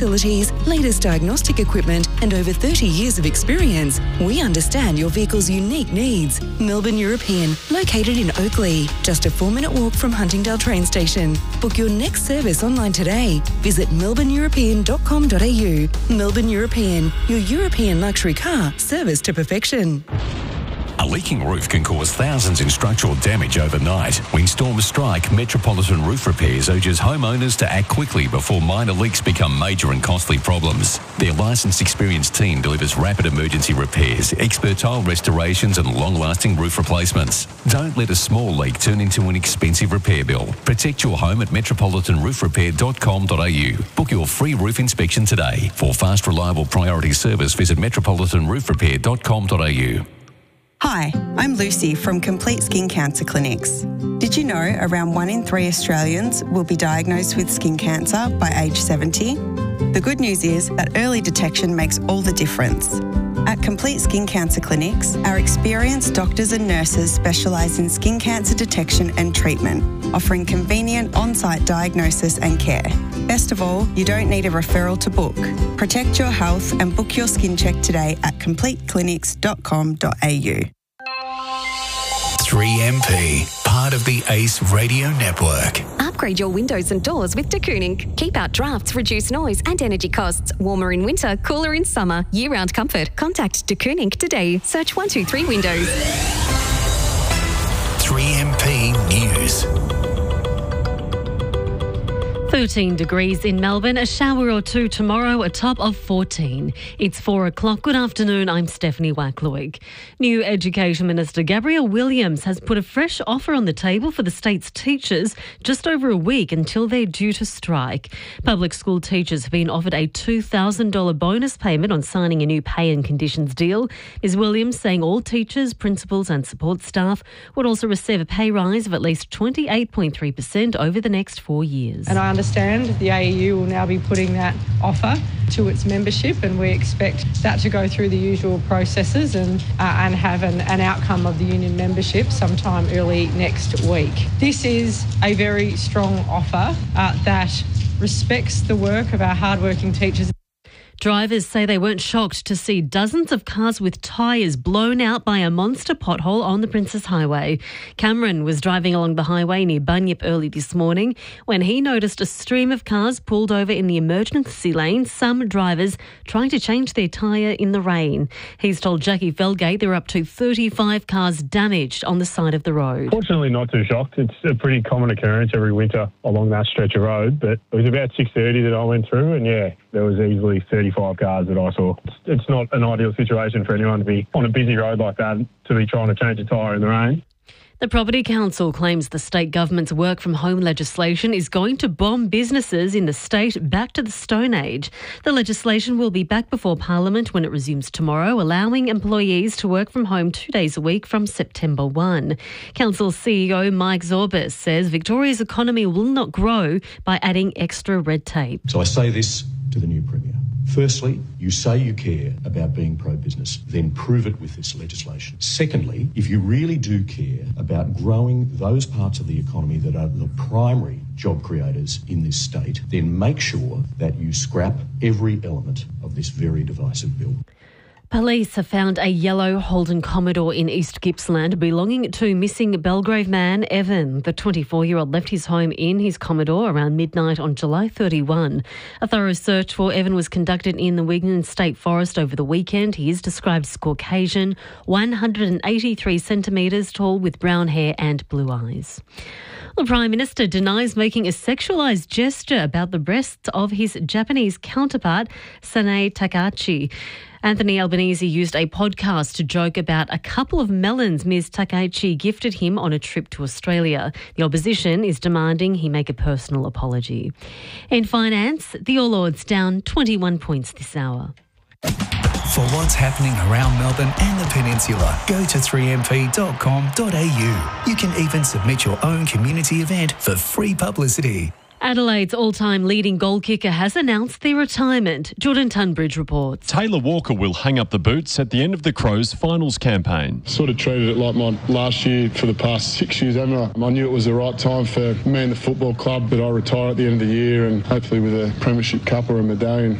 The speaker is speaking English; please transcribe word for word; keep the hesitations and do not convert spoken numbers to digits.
facilities, latest diagnostic equipment, and over thirty years of experience, we understand your vehicle's unique needs. Melbourne European, located in Oakley, just a four-minute walk from Huntingdale train station. Book your next service online today. Visit melbourne european dot com dot a u. Melbourne European, your European luxury car service to perfection. A leaking roof can cause thousands in structural damage overnight. When storms strike, Metropolitan Roof Repairs urges homeowners to act quickly before minor leaks become major and costly problems. Their licensed, experienced team delivers rapid emergency repairs, expert tile restorations and long-lasting roof replacements. Don't let a small leak turn into an expensive repair bill. Protect your home at metropolitan roof repair dot com dot a u. Book your free roof inspection today. For fast, reliable priority service, visit metropolitan roof repair dot com dot a u. Hi, I'm Lucy from Complete Skin Cancer Clinics. Did you know around one in three Australians will be diagnosed with skin cancer by age seventy? The good news is that early detection makes all the difference. At Complete Skin Cancer Clinics, our experienced doctors and nurses specialise in skin cancer detection and treatment, offering convenient on-site diagnosis and care. Best of all, you don't need a referral to book. Protect your health and book your skin check today at complete clinics dot com dot a u. three M P, part of the Ace Radio Network. Upgrade your windows and doors with De Kooning. Keep out drafts, reduce noise and energy costs. Warmer in winter, cooler in summer. Year-round comfort. Contact De Kooning today. Search one two three Windows. three M P News. thirteen degrees in Melbourne, a shower or two tomorrow, a top of fourteen. It's four o'clock. Good afternoon, I'm Stephanie Wacklowick. New Education Minister Gabrielle Williams has put a fresh offer on the table for the state's teachers just over a week until they're due to strike. Public school teachers have been offered a two thousand dollars bonus payment on signing a new pay and conditions deal. Miz Williams saying all teachers, principals and support staff would also receive a pay rise of at least twenty-eight point three percent over the next four years. And I understand the A E U will now be putting that offer to its membership, and we expect that to go through the usual processes and uh, and have an, an outcome of the union membership sometime early next week. This is a very strong offer uh, that respects the work of our hardworking teachers. Drivers say they weren't shocked to see dozens of cars with tyres blown out by a monster pothole on the Princes Highway. Cameron was driving along the highway near Bunyip early this morning when he noticed a stream of cars pulled over in the emergency lane, some drivers trying to change their tyre in the rain. He's told Jackie Felgate there were up to thirty-five cars damaged on the side of the road. Fortunately, not too shocked. It's a pretty common occurrence every winter along that stretch of road, but it was about six thirty that I went through, and yeah, there was easily thirty-five cars that I saw. It's, it's not an ideal situation for anyone to be on a busy road like that, to be trying to change a tyre in the rain. The Property Council claims the state government's work from home legislation is going to bomb businesses in the state back to the Stone Age. The legislation will be back before Parliament when it resumes tomorrow, allowing employees to work from home two days a week from September first. Council C E O Mike Zorbas says Victoria's economy will not grow by adding extra red tape. So I say this to the new Premier. Firstly, you say you care about being pro-business, then prove it with this legislation. Secondly, if you really do care about growing those parts of the economy that are the primary job creators in this state, then make sure that you scrap every element of this very divisive bill. Police have found a yellow Holden Commodore in East Gippsland belonging to missing Belgrave man Evan. The twenty-four-year-old left his home in his Commodore around midnight on July thirty-first. A thorough search for Evan was conducted in the Wigan State Forest over the weekend. He is described as Caucasian, one hundred eighty-three centimetres tall with brown hair and blue eyes. The Prime Minister denies making a sexualised gesture about the breasts of his Japanese counterpart, Sanae Takaichi. Anthony Albanese used a podcast to joke about a couple of melons Miz Takaichi gifted him on a trip to Australia. The opposition is demanding he make a personal apology. In finance, the All Ords down twenty-one points this hour. For what's happening around Melbourne and the Peninsula, go to three m p dot com dot a u. You can even submit your own community event for free publicity. Adelaide's all-time leading goal kicker has announced their retirement. Jordan Tunbridge reports. Taylor Walker will hang up the boots at the end of the Crows finals campaign. Sort of treated it like my last year for the past six years, haven't I? I knew it was the right time for me and the football club that I retire at the end of the year, and hopefully with a premiership cup or a medallion.